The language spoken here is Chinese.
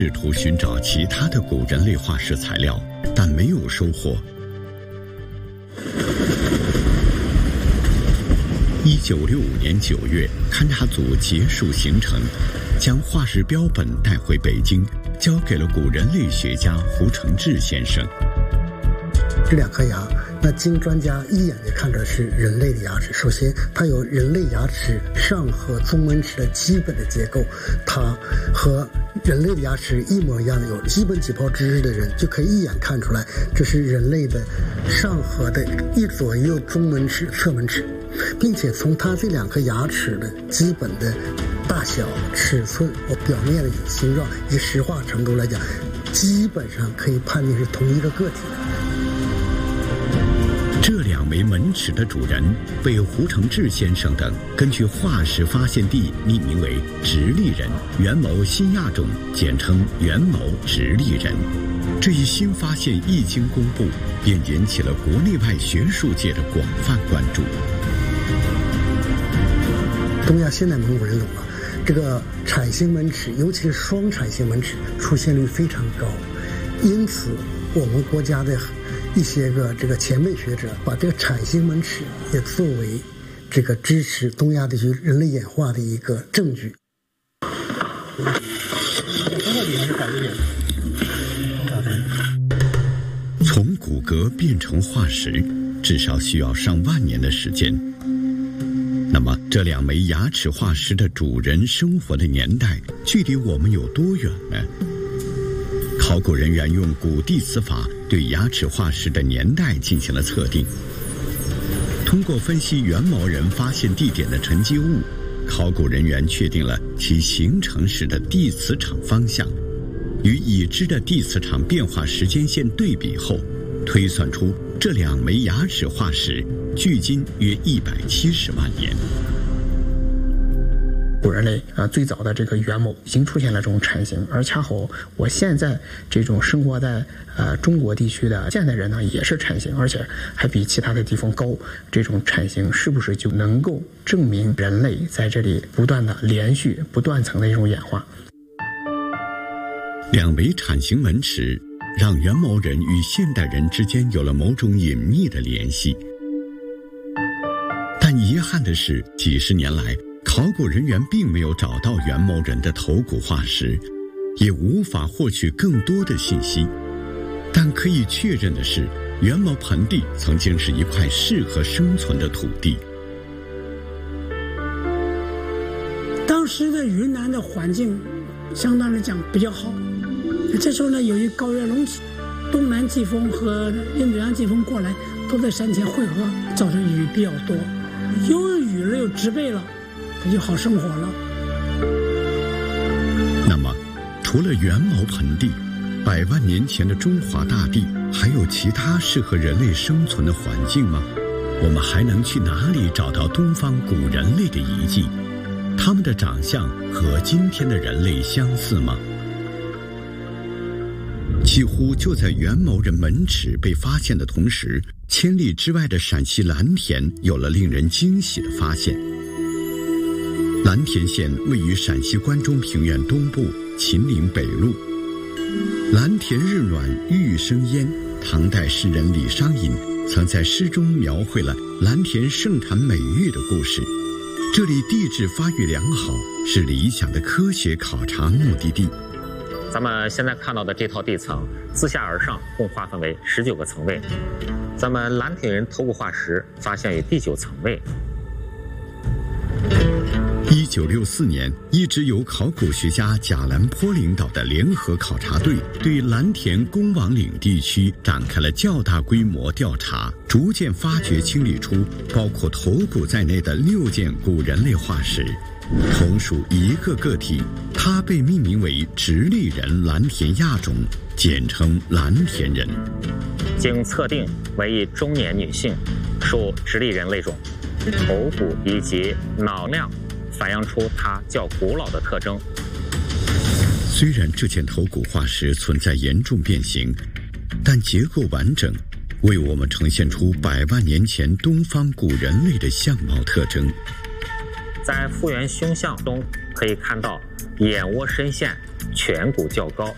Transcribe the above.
试图寻找其他的古人类化石材料，但没有收获。1965年9月，勘察组结束行程，将化石标本带回北京，交给了古人类学家胡承志先生。 这两颗牙，那经专家一眼就看出是人类的牙齿。首先，它有人类牙齿上颌中门齿的基本的结构，它和人类的牙齿一模一样的，有基本解剖知识的人就可以一眼看出来，这是人类的上颌的左右中门齿、侧门齿，并且从它这两颗牙齿的基本的大小、尺寸和表面的形状以及石化程度来讲，基本上可以判定是同一个个体的。 这两枚门齿的主人被胡承志先生等根据化石发现地命名为直立人，元谋新亚种，简称元谋直立人。这一新发现一经公布，便引起了国内外学术界的广泛关注。 东亚现代蒙古人种啊，这个铲形门齿，尤其是双铲形门齿出现率非常高，因此我们国家的一些个这个前辈学者把这个铲形门齿也作为这个支持东亚地区人类演化的一个证据。 从骨骼变成化石，至少需要上万年的时间。那么，这两枚牙齿化石的主人生活的年代，距离我们有多远呢？考古人员用古地磁法对牙齿化石的年代进行了测定。通过分析元谋人发现地点的沉积物，考古人员确定了其形成时的地磁场方向，与已知的地磁场变化时间线对比后，推算出这两枚牙齿化石距今约170万年。 古人类最早的这个元谋已经出现了这种铲形，而恰好我现在这种生活在中国地区的现代人呢也是铲形，而且还比其他的地方高。这种铲形是不是就能够证明人类在这里不断的连续不断层的一种演化？ 两枚铲形门齿让元谋人与现代人之间有了某种隐秘的联系，但遗憾的是，几十年来考古人员并没有找到元谋人的头骨化石，也无法获取更多的信息。但可以确认的是，元谋盆地曾经是一块适合生存的土地。 当时的云南的环境相对来讲比较好，这时候呢，由于高原隆起，东南季风和印度洋季风过来，都在山前汇合，造成雨比较多。有雨了，有植被了，它就好生活了。 那么，除了元谋盆地，100万年前的中华大地还有其他适合人类生存的环境吗？我们还能去哪里找到东方古人类的遗迹？他们的长相和今天的人类相似吗？几乎就在元谋人门齿被发现的同时，千里之外的陕西蓝田有了令人惊喜的发现。蓝田县位于陕西关中平原东部秦岭北麓。蓝田日暖玉生烟，唐代诗人李商隐曾在诗中描绘了蓝田盛产美玉的故事。这里地质发育良好，是理想的科学考察目的地。 咱们现在看到的这套地层，自下而上共划分为19个层位。咱们蓝田人头骨化石发现于第9层位。 1964年，一支由考古学家贾兰坡领导的联合考察队对蓝田公王岭地区展开了较大规模调查，逐渐发掘清理出包括头骨在内的6件古人类化石，同属一个个体，它被命名为直立人蓝田亚种，简称蓝田人。 经测定为一中年女性，属直立人类种，头骨以及脑量反映出它较古老的特征。 虽然这件头骨化石存在严重变形，但结构完整，为我们呈现出100万年前东方古人类的相貌特征。 在复原胸像中可以看到眼窝深陷，颧骨较高，